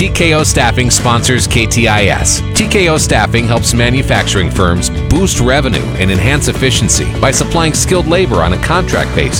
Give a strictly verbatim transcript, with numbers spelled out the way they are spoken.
T K O Staffing sponsors K T I S. T K O Staffing helps manufacturing firms boost revenue and enhance efficiency by supplying skilled labor on a contract basis.